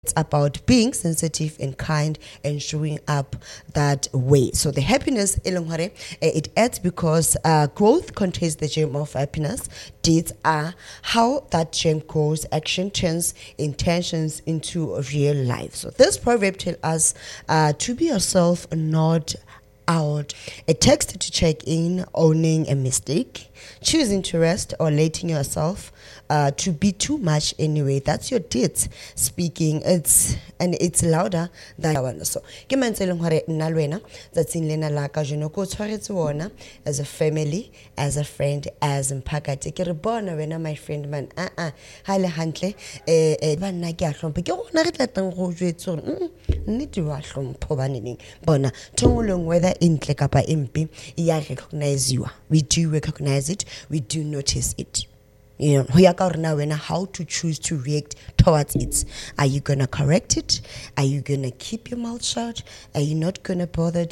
It's about being sensitive and kind and showing up that way. So the happiness, it adds because growth contains the gem of happiness. Deeds are how that gem grows. Action turns intentions into real life. So this proverb tells us to be yourself, not out. A text to check in, owning a mistake, choosing to rest, or letting yourself to be too much anyway. That's your deeds speaking. It's louder than one. So ke mantsele hore nna le wena tsatsing lena la ka jeno ko tshwaretse wona as a family, as a friend, as mphakate ke re bona wena my friend man ha le hantle ba nna ke a hlompha ke gona re tlatang go jwetse gore nnete wa hlompho ba neneng bona thongolong whether intle kapa empe ya recognize you. We do recognize it, we do notice it. You know, how to choose to react towards it. Are you gonna correct it? Are you gonna keep your mouth shut? Are you not gonna bother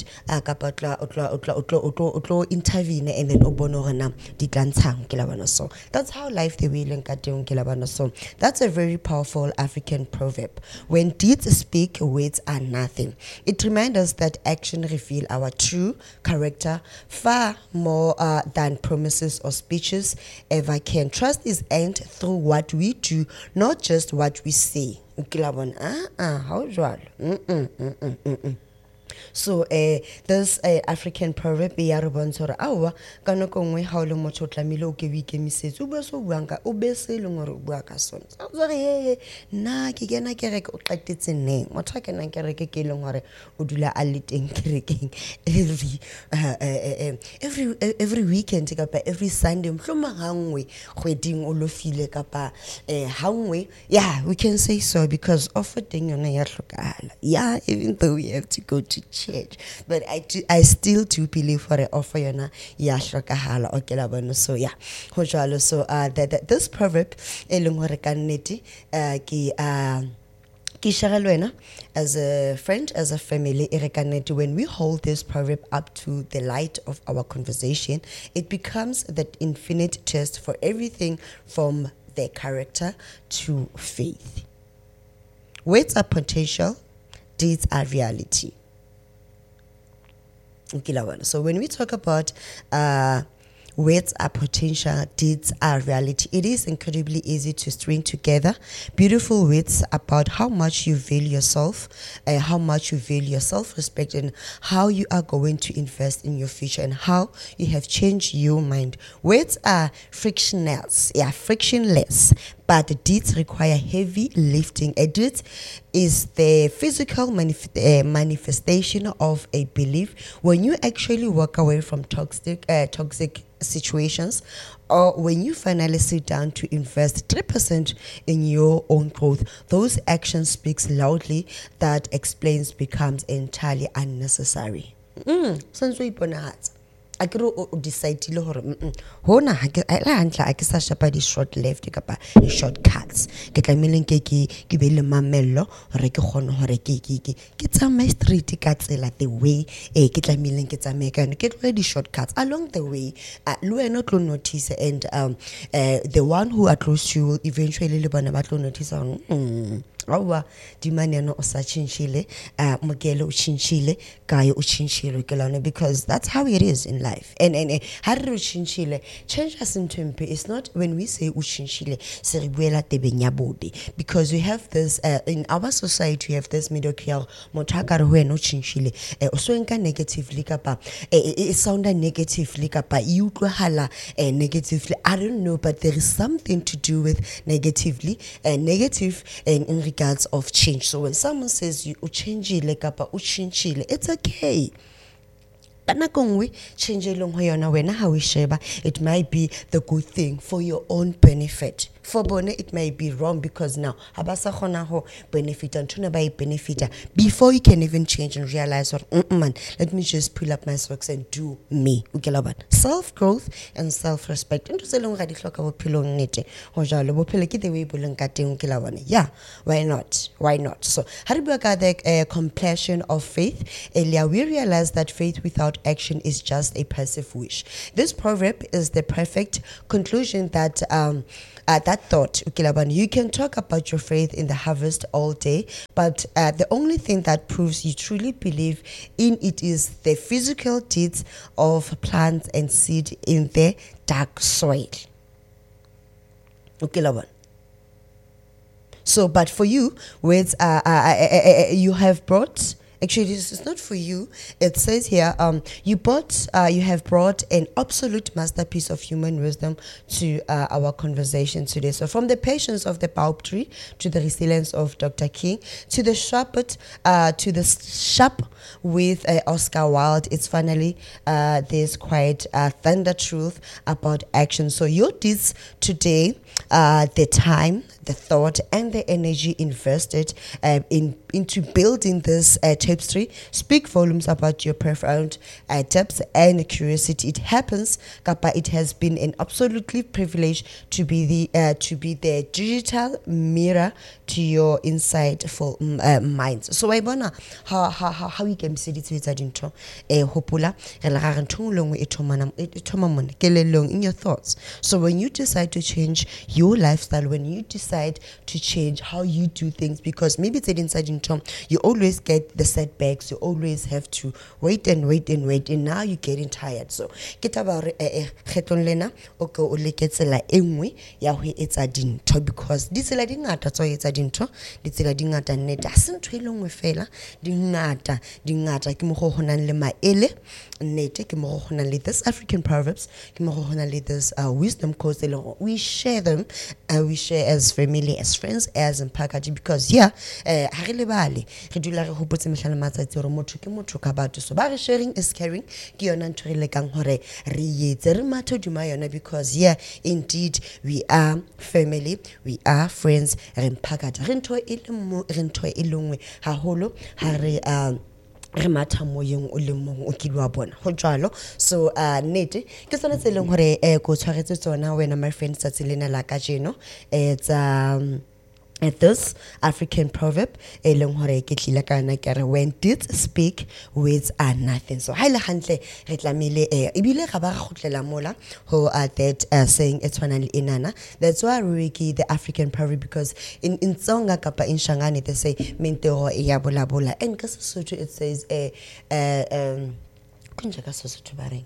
intervene and then so that's how life the will so that's a very powerful African proverb. When deeds speak, words are nothing. It reminds us that action reveal our true character far more than promises or speeches ever can. Trust is earned through what we do, not just what we say. How so this African proverb ya re bontsha hore awa ka nako ngwe ha o le motho o tlamile o ke boikemisetso o be so buang ka o be se leng hore o bua ka sona tsore he nna ke kena kereke o qetetse neng motho a kena kereke ke leng hore o dula a le teng kerekeng every weekend kapa every Sunday mhloma hangwe kgweding o lo file kapa hangwe. Yeah, we can say so because offer teng yona ya hlokala. Yeah, even though we have to go to church, but I still do believe for the offer yona ya hlokahala o ke la bona. So yeah, ho jalo. So this proverb e leng hore ka nnete ke share le wena as a friend, as a family, when we hold this proverb up to the light of our conversation, it becomes that infinite test for everything from their character to faith. Words are potential, deeds are reality. So when we talk about words are potential, deeds are reality, it is incredibly easy to string together beautiful words about how much you value yourself, how much you value your self-respect, and how you are going to invest in your future, and how you have changed your mind. Words are frictionless, but the deeds require heavy lifting. A deed is the physical manifestation of a belief. When you actually walk away from toxic situations, or when you finally sit down to invest 3% in your own growth, those actions speaks loudly that explains becomes entirely unnecessary. Since we akere o decide le hore hona ha ke la hantla a ke sa shapa di short left kapa di shortcuts ke tlameleng ke be le mamello hore ke kgone hore ke tsamaye street ka tsela the way ke tlameleng ke tsamaye ka ke tlo di shortcuts along the way. Le wena tlo notice, and the one who are close to you will eventually le bona ba tlo notice awa dimaneno o sa chinchile mogele o chinchile kae o chinchile ke lana, because that's how it is in life. And ha re chinchile change us into mpe. It's not when we say o chinchile se re buela tebeng ya bode, because we have this in our society, we have this mediocre motho ka re wena o chinchile o so nka negatively kapa it sounded negatively kapa you utlwahala negatively. I don't know, but there is something to do with negatively negative in regards of change. So when someone says you uchangile kapa uchinchile, it's okay. Change it might be the good thing for your own benefit. For bone, it may be wrong because now habasa khona ho benefit and tuna by benefit before you can even change and realize what man, let me just pull up my socks and do me. Self growth and self respect. Yeah, why not? Why not? So the completion of faith. Earlier we realized that faith without action is just a passive wish. This proverb is the perfect conclusion that that that thought, you can talk about your faith in the harvest all day, but the only thing that proves you truly believe in it is the physical deeds of plants and seed in the dark soil. So, but for you, words you have brought. Actually, this is not for you. It says here, you have brought an absolute masterpiece of human wisdom to our conversation today. So, from the patience of the baobab tree to the resilience of Dr. King to the sharp with Oscar Wilde, it's finally this quite thunder truth about action. So, your deeds today, the time, the thought, and the energy invested into building this tapestry speak volumes about your profound depth and curiosity. It happens, Kappa. It has been an absolutely privilege to be the digital mirror to your insightful minds. So I bona how you can see it with dintho hopula in your thoughts. So when you decide to change your lifestyle, when you decide to change how you do things, because maybe it's inside in term, you always get the setbacks, you always have to wait, and now you're getting tired. So get about lena okay o leketsela engwe ya ho etsa dintho, because ditsela dingata tso etsa dintho, ditsela dingata nnete a se ntho ile ngwe fela, dingata ke mo go honang le maele nnete, ke mo go honang le this African proverbs, ke mo go honang le this wisdom quotes. We share them, we share as family, as friends, as in package, because ha re lebale re dula re hopotse mehlala matsatsi hore motho ke motho ka batho. So ba re sharing is caring, ke yona ntho re lekang hore re etse re matho duma yona, because indeed we are family, we are friends, re mpakata re ntho e le nngwe haholo ha re re matha moyeng o le mong o kilwa bona go jalo. So nete ke sona tse leng hore go tshwaretse tsona wena my friend tsa lena la ka jeno. It's at this African proverb eleng hore ke tlile kana kere when deeds speak, words are nothing. So haile hantle re tlamile ebile ga ba ga gotlela mola ho that saying etshwana le enana. That's why Riki the African proverb, because in Tsonga kapa in Shangani they say mentero ya bola bola, and ka Sesotho it says kunja ka Sesotho bareng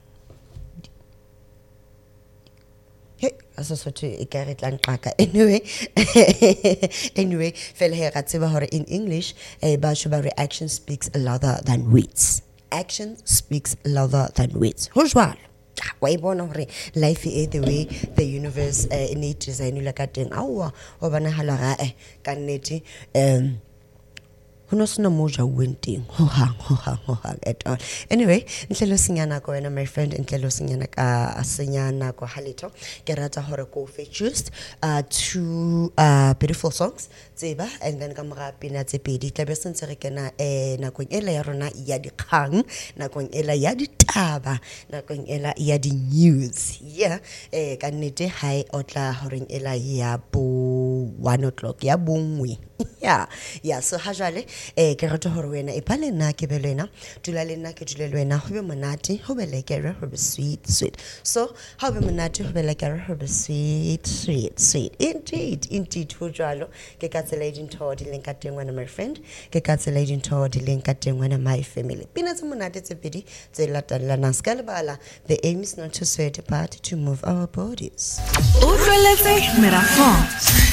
anyway fela he ra tseba hore in English ba sheba reaction speaks louder than words. Action speaks louder than words. Ho jwalo wa ibona hore life is the way the universe in it design la ka teng awa wa bana hala ga ka nnete no moja wenting ho hang at all. Anyway, ntlelo senyana ko wena my friend, ntlelo senyana ka senyana ko halito ke rata hore ko features two beautiful songs tseba, and then ka mora pina tse pedi tla be sentse re kena nakong ela ya rona ya dikgang, nakong ela ya ditaba, nakong ela ya di news ka nnete hai otla horeng ela ya bo 1 o'clock ya bongwe so ha jwale ke rata hore wena e pale nna ke be lena dula le nna ke dule le wena ho be monate ho be lekere ho be sweet. So ha be monate ho be lekere ho be sweet indeed ho jwalo ke ka tsela dintho di leng ka teng wena my friend, ke ka tsela dintho di leng ka teng wena my family. Pina tse monate tse pedi tse latelana ska lebala. The aim is not to sweat but to move our bodies. Utlweletse Merafo.